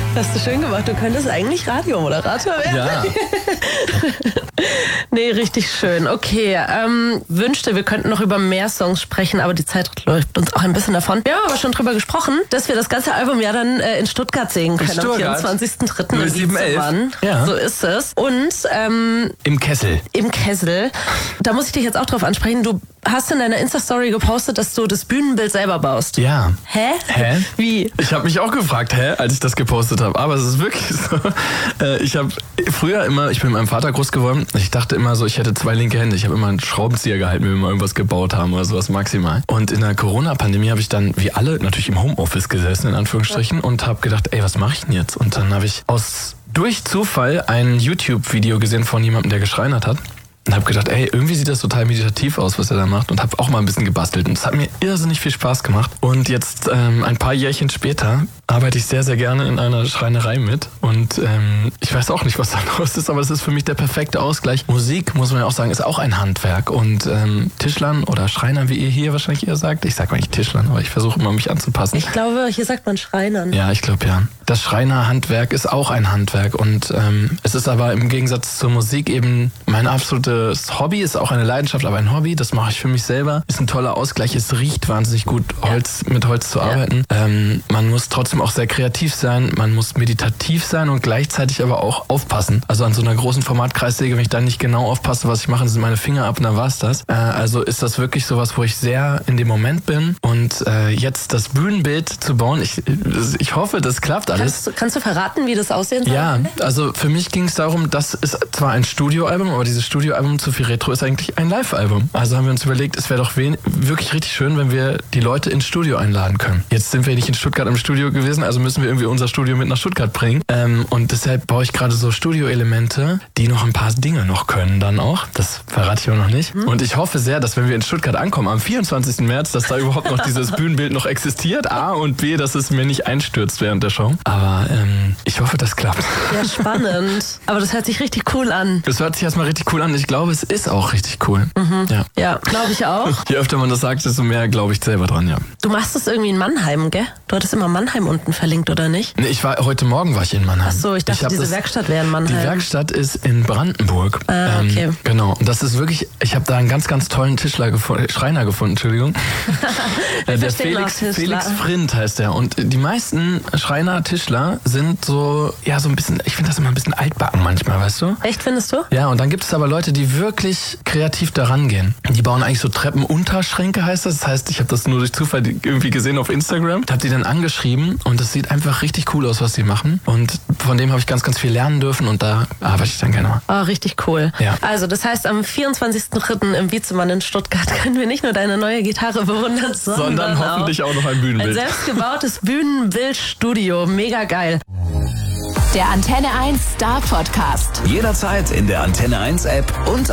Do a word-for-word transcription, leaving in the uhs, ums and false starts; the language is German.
Hast du schön gemacht. Du könntest eigentlich Radiomoderator werden. Ja. Nee, richtig schön. Okay, ähm, wünschte, wir könnten noch über mehr Songs sprechen, aber die Zeit läuft uns auch ein bisschen davon. Wir haben aber schon drüber gesprochen, dass wir das ganze Album ja dann äh, in Stuttgart sehen können. Am vierundzwanzigsten dritten null sieben elf. Ja. So ist es. Und ähm, im Kessel. Im Kessel. Da muss ich dich jetzt auch drauf ansprechen. Du hast in deiner Insta-Story gepostet, dass du das Bühnenbild selber baust. Ja. Hä? Hä? Wie? Ich habe mich auch gefragt, hä, als ich das gepostet habe. Aber es ist wirklich so. Äh, ich habe früher immer, ich bin mit meinem Vater groß geworden, ich dachte immer so, ich hätte zwei linke Hände. Ich habe immer einen Schraubenzieher gehalten, wenn wir mal irgendwas gebaut haben oder sowas maximal. Und in der Corona-Pandemie habe ich dann, wie alle, natürlich im Homeoffice gesessen, in Anführungsstrichen, ja. Und habe gedacht, ey, was mache ich denn jetzt? Und dann habe ich aus durch Zufall ein YouTube-Video gesehen von jemandem, der geschreinert hat. Und habe gedacht, ey, irgendwie sieht das total meditativ aus, was er da macht. Und habe auch mal ein bisschen gebastelt. Und es hat mir irrsinnig viel Spaß gemacht. Und jetzt, ähm, ein paar Jährchen später, arbeite ich sehr, sehr gerne in einer Schreinerei mit. Und ähm, ich weiß auch nicht, was da los ist, aber es ist für mich der perfekte Ausgleich. Musik, muss man ja auch sagen, ist auch ein Handwerk. Und ähm, Tischlern oder Schreinern, wie ihr hier wahrscheinlich eher sagt. Ich sage mal nicht Tischlern, aber ich versuche immer, mich anzupassen. Ich glaube, hier sagt man Schreinern. Ja, ich glaube ja. Das Schreinerhandwerk ist auch ein Handwerk. Und ähm, es ist aber im Gegensatz zur Musik eben mein absolutes Hobby, ist auch eine Leidenschaft, aber ein Hobby, das mache ich für mich selber. Ist ein toller Ausgleich, es riecht wahnsinnig gut, Holz, ja. mit Holz zu arbeiten. Ja. Ähm, man muss trotzdem auch sehr kreativ sein, man muss meditativ sein und gleichzeitig aber auch aufpassen. Also an so einer großen Formatkreissäge, wenn ich da nicht genau aufpasse, was ich mache, sind meine Finger ab und dann war's das. Äh, also ist das wirklich sowas, wo ich sehr in dem Moment bin und äh, jetzt das Bühnenbild zu bauen, ich, ich hoffe, das klappt alles. Kannst du, kannst du verraten, wie das aussehen soll? Ja, also für mich ging es darum, das ist zwar ein Studioalbum, aber dieses Studioalbum zu viel Retro ist eigentlich ein Live-Album. Also haben wir uns überlegt, es wäre doch wen- wirklich richtig schön, wenn wir die Leute ins Studio einladen können. Jetzt sind wir nicht in Stuttgart im Studio gewesen, also müssen wir irgendwie unser Studio mit nach Stuttgart bringen. Ähm, und deshalb baue ich gerade so Studio-Elemente, die noch ein paar Dinge noch können dann auch. Das verrate ich auch noch nicht. Hm. Und ich hoffe sehr, dass wenn wir in Stuttgart ankommen, am vierundzwanzigsten März, dass da überhaupt noch dieses Bühnenbild noch existiert. A und B, dass es mir nicht einstürzt während der Show. Aber ähm, ich hoffe, das klappt. Ja, spannend. Aber das hört sich richtig cool an. Das hört sich erstmal richtig cool an. Ich glaube, es ist auch richtig cool. Mhm. Ja, ja glaube ich auch. Je öfter man das sagt, desto mehr glaube ich selber dran, ja. Du machst das irgendwie in Mannheim, gell? Du hattest immer Mannheim unten verlinkt, oder nicht? Nee, ich war, heute Morgen war ich in Mannheim. Ach so, ich dachte, ich diese das, Werkstatt wäre in Mannheim. Die Werkstatt ist in Brandenburg. Ah, okay. Ähm, genau. Und das ist wirklich, ich habe da einen ganz, ganz tollen Tischler gefunden, Schreiner gefunden, Entschuldigung. äh, der Felix, Felix Frind heißt der. Und die meisten Schreiner, Tischler sind so, ja, so ein bisschen, ich finde das immer ein bisschen altbacken manchmal, weißt du? Echt, findest du? Ja, und dann gibt es aber Leute, die wirklich kreativ daran gehen. Die bauen eigentlich so Treppenunterschränke, heißt das. Das heißt, ich habe das nur durch Zufall irgendwie gesehen auf Instagram. Ich habe die dann angeschrieben und es sieht einfach richtig cool aus, was sie machen. Und von dem habe ich ganz, ganz viel lernen dürfen und da arbeite ich dann gerne mal. Oh, richtig cool. Ja. Also, das heißt, am vierundzwanzigsten dritten im Wiezemann in Stuttgart können wir nicht nur deine neue Gitarre bewundern, sondern, sondern hoffentlich auch, auch noch ein Bühnenbild. Ein selbstgebautes Bühnenbildstudio. Mega geil. Der Antenne eins Star Podcast. Jederzeit in der Antenne eins App und